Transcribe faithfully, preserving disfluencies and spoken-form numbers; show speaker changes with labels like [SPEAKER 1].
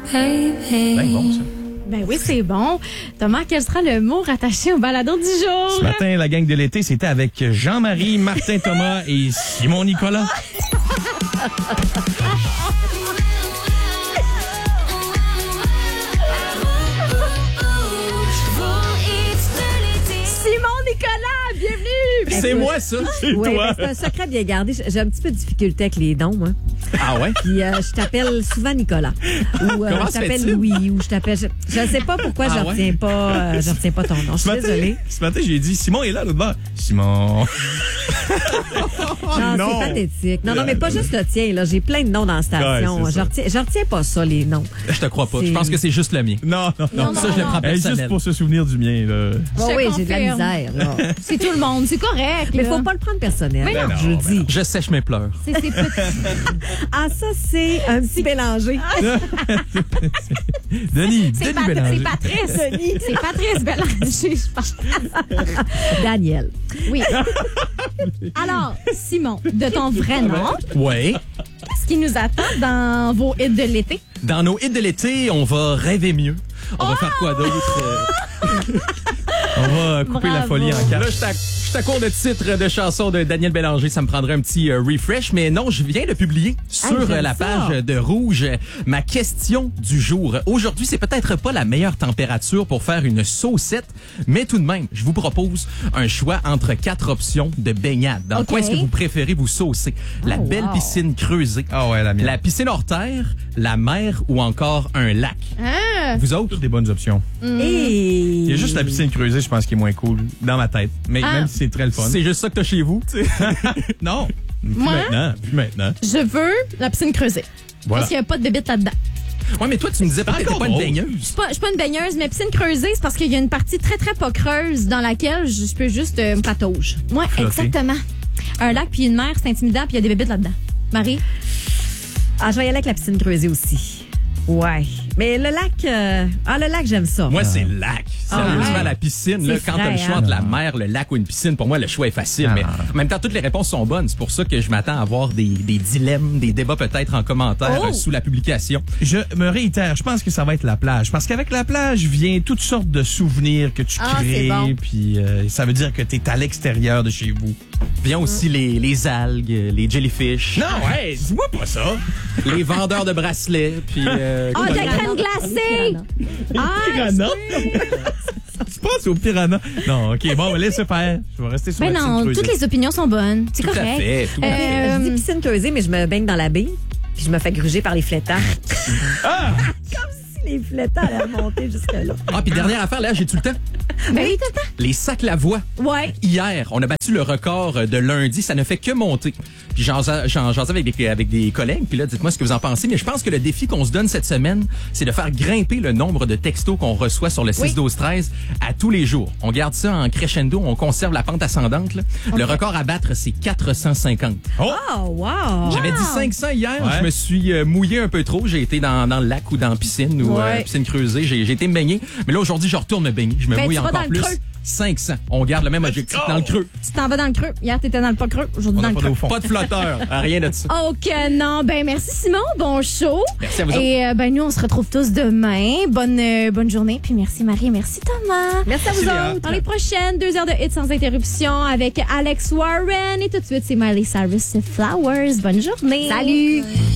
[SPEAKER 1] baby.
[SPEAKER 2] Ben bon, ça.
[SPEAKER 3] Ben oui, c'est bon. Thomas, quel sera le mot rattaché au balado du jour?
[SPEAKER 2] Ce matin, la gang de l'été, c'était avec Jean-Marie, Martin Thomas et Simon Nicolas.
[SPEAKER 3] Simon Nicolas, bienvenue!
[SPEAKER 2] C'est moi, ça. C'est
[SPEAKER 4] Oui,
[SPEAKER 2] toi.
[SPEAKER 4] ben, c'est un secret bien gardé. J'ai un petit peu de difficulté avec les noms, moi.
[SPEAKER 2] Ah ouais?
[SPEAKER 4] Puis euh, je t'appelle souvent Nicolas. Ou euh,
[SPEAKER 2] Comment
[SPEAKER 4] je
[SPEAKER 2] se
[SPEAKER 4] t'appelle
[SPEAKER 2] fait-il?
[SPEAKER 4] Louis. Ou je t'appelle. Je ne sais pas pourquoi
[SPEAKER 2] Ah
[SPEAKER 4] je
[SPEAKER 2] ouais?
[SPEAKER 4] retiens pas. Euh, je retiens pas ton nom. Je
[SPEAKER 2] Ce
[SPEAKER 4] suis
[SPEAKER 2] matin,
[SPEAKER 4] désolée.
[SPEAKER 2] ce matin, j'ai dit, Simon est là, l'autre bord. Simon.
[SPEAKER 4] Non,
[SPEAKER 2] non.
[SPEAKER 4] c'est pathétique. Non, non, mais pas juste le tien. Là, j'ai plein de noms dans la station.
[SPEAKER 2] Ouais, c'est
[SPEAKER 4] je
[SPEAKER 2] ça.
[SPEAKER 4] retiens, je retiens pas ça, les noms.
[SPEAKER 5] Je te crois pas.
[SPEAKER 4] C'est-
[SPEAKER 5] Je pense que c'est juste le mien.
[SPEAKER 2] Non, non, non.
[SPEAKER 3] Non,
[SPEAKER 5] Ça, je le prends
[SPEAKER 2] Elle est
[SPEAKER 5] personnel.
[SPEAKER 2] juste pour se souvenir du mien, là.
[SPEAKER 4] Bon,
[SPEAKER 3] Je
[SPEAKER 4] oui, j'ai de la
[SPEAKER 3] confirme.
[SPEAKER 4] misère. Là.
[SPEAKER 3] C'est tout le monde, c'est correct.
[SPEAKER 4] Mais
[SPEAKER 3] là.
[SPEAKER 4] faut pas le prendre personnel.
[SPEAKER 3] Mais non,
[SPEAKER 4] je le
[SPEAKER 2] ben
[SPEAKER 4] dis.
[SPEAKER 5] Je sèche mes pleurs.
[SPEAKER 3] C'est c'est petit.
[SPEAKER 4] Ah, ça, c'est un petit mélangé.
[SPEAKER 2] Denis,
[SPEAKER 3] C'est
[SPEAKER 2] Denis
[SPEAKER 3] Pat-
[SPEAKER 2] Bélanger.
[SPEAKER 3] c'est Patrice. C'est Patrice Bélanger, je pense.
[SPEAKER 4] Daniel.
[SPEAKER 3] Oui. Alors, Simon, de ton vrai nom,
[SPEAKER 5] Ouais.
[SPEAKER 3] qu'est-ce qui nous attend dans vos hits de l'été?
[SPEAKER 5] Dans nos hits de l'été, on va rêver mieux. On va faire quoi d'autre? Euh,
[SPEAKER 2] On va couper la
[SPEAKER 3] Bravo.
[SPEAKER 2] folie en
[SPEAKER 5] Là,
[SPEAKER 2] quatre.
[SPEAKER 5] je suis à- je suis à court de titres de chansons de Daniel Bélanger. Ça me prendrait un petit euh, refresh. Mais non, je viens de publier sur
[SPEAKER 4] j'aime
[SPEAKER 5] euh, la
[SPEAKER 4] ça.
[SPEAKER 5] page de Rouge euh, ma question du jour. Aujourd'hui, c'est peut-être pas la meilleure température pour faire une saucette, mais tout de même, je vous propose un choix entre quatre options de baignade. Dans
[SPEAKER 3] OK.
[SPEAKER 5] quoi est-ce que vous préférez vous saucer? La
[SPEAKER 4] Oh,
[SPEAKER 5] belle
[SPEAKER 4] wow.
[SPEAKER 5] piscine creusée,
[SPEAKER 2] Ah ouais, la mienne.
[SPEAKER 5] la piscine hors terre, la mer ou encore un lac?
[SPEAKER 3] Hein?
[SPEAKER 5] Vous autres?
[SPEAKER 2] Toutes des bonnes options.
[SPEAKER 4] Et...
[SPEAKER 2] Il y a juste la piscine creusée, je pense, qui est moins cool dans ma tête. Mais
[SPEAKER 3] Ah.
[SPEAKER 2] même si c'est très le fun.
[SPEAKER 5] C'est juste ça que t'as chez vous?
[SPEAKER 2] Non. Plus
[SPEAKER 3] Moi?
[SPEAKER 2] maintenant. Plus maintenant.
[SPEAKER 3] Je veux la piscine creusée.
[SPEAKER 2] Voilà.
[SPEAKER 3] Parce qu'il n'y a pas de bébite là-dedans.
[SPEAKER 5] Ouais, mais toi, tu me disais peut-être que t'es
[SPEAKER 2] encore
[SPEAKER 5] pas une
[SPEAKER 2] drôle.
[SPEAKER 5] baigneuse.
[SPEAKER 3] Je suis pas, je suis pas une baigneuse, mais piscine creusée, c'est parce qu'il y a une partie très, très pas creuse dans laquelle je, je peux juste euh, me patauge. Ouais,
[SPEAKER 2] Flotter.
[SPEAKER 3] exactement. Un lac puis une mer, c'est intimidant, puis il y a des bébites là-dedans. Marie?
[SPEAKER 4] Ah, je vais y aller avec la piscine creusée aussi. Ouais. Mais le lac, euh... ah, le lac, j'aime ça.
[SPEAKER 5] Moi, c'est le lac. Sérieusement,
[SPEAKER 4] ouais.
[SPEAKER 5] la piscine, là,
[SPEAKER 4] C'est
[SPEAKER 5] quand t'as le
[SPEAKER 4] frais,
[SPEAKER 5] choix
[SPEAKER 4] hein?
[SPEAKER 5] entre la mer, le lac ou une piscine, pour moi, le choix est facile.
[SPEAKER 2] Ah.
[SPEAKER 5] Mais en même temps, toutes les réponses sont bonnes. C'est pour ça que je m'attends à avoir des, des dilemmes, des débats peut-être en commentaire
[SPEAKER 3] Oh!
[SPEAKER 5] euh, sous la publication.
[SPEAKER 2] Je me réitère, je pense que ça va être la plage. Parce qu'avec la plage vient toutes sortes de souvenirs que tu
[SPEAKER 3] Ah,
[SPEAKER 2] crées.
[SPEAKER 3] c'est bon.
[SPEAKER 2] Puis euh, ça veut dire que tu es à l'extérieur de chez vous.
[SPEAKER 5] Vient aussi les, les algues, les jellyfish,
[SPEAKER 2] Non, ouais, dis-moi pas ça.
[SPEAKER 5] les vendeurs de bracelets, puis... euh,
[SPEAKER 3] Ah,
[SPEAKER 5] quoi
[SPEAKER 3] de la
[SPEAKER 5] d'autre?
[SPEAKER 3] crème glacée! Ah,
[SPEAKER 2] Piranha. Tu penses au piranha? Non, OK, bon, laisse faire. Je vais rester sur
[SPEAKER 3] ben
[SPEAKER 2] la piscine
[SPEAKER 3] non,
[SPEAKER 2] creusée.
[SPEAKER 3] toutes les opinions sont bonnes. C'est
[SPEAKER 5] Tout à
[SPEAKER 3] correct.
[SPEAKER 5] fait, tout à fait.
[SPEAKER 3] Euh,
[SPEAKER 4] Je dis piscine creusée, mais je me baigne dans la baie. Puis je me fais gruger par les flétans.
[SPEAKER 2] Ah!
[SPEAKER 4] Comme si les flétans allaient remonter jusque-là.
[SPEAKER 5] Ah, puis dernière affaire, là, j'ai tout le temps.
[SPEAKER 3] Ben oui, tout le temps.
[SPEAKER 5] Les sacs Lavoie.
[SPEAKER 3] Ouais.
[SPEAKER 5] Hier, on a battu le record de lundi. Ça ne fait que monter. Puis j'en j'en j'en avec des, avec des collègues. Puis là, dites-moi ce que vous en pensez. Mais je pense que le défi qu'on se donne cette semaine, c'est de faire grimper le nombre de textos qu'on reçoit sur le six douze treize à tous les jours. On garde ça en crescendo. On conserve la pente ascendante. Là. Le record à battre, c'est quatre cent cinquante.
[SPEAKER 2] Oh!
[SPEAKER 4] Oh, wow!
[SPEAKER 5] J'avais dit cinq cents hier.
[SPEAKER 2] Ouais.
[SPEAKER 5] Je me suis euh, mouillé un peu trop. J'ai été dans, dans le lac ou dans la piscine ou
[SPEAKER 3] Ouais.
[SPEAKER 5] euh, piscine creusée. J'ai j'ai été me baigner. Mais là, aujourd'hui, je retourne me baigner. Je me
[SPEAKER 3] Ben,
[SPEAKER 5] mouille
[SPEAKER 3] tu vas
[SPEAKER 5] encore
[SPEAKER 3] dans le
[SPEAKER 5] plus.
[SPEAKER 3] creux.
[SPEAKER 5] cinq cents. On garde le même objectif dans le creux.
[SPEAKER 3] Tu t'en vas dans le creux. Hier, t'étais dans le pas creux. Aujourd'hui,
[SPEAKER 2] On
[SPEAKER 3] dans
[SPEAKER 2] n'a
[SPEAKER 3] le
[SPEAKER 2] pas
[SPEAKER 3] creux.
[SPEAKER 2] d'eau fond.
[SPEAKER 5] Pas de flotteur. Rien de ça.
[SPEAKER 3] OK, non. Ben, merci, Simon. Bon show.
[SPEAKER 5] Merci à vous autres.
[SPEAKER 3] Et euh, ben, nous, on se retrouve tous demain. Bonne, euh, bonne journée. Puis merci, Marie. Merci, Thomas.
[SPEAKER 4] Merci à vous
[SPEAKER 2] Merci, Léa.
[SPEAKER 4] autres.
[SPEAKER 3] Dans les prochaines deux heures de hits sans interruption avec Alex Warren. Et tout de suite, c'est Miley Cyrus, c'est Flowers. Bonne journée.
[SPEAKER 4] Salut!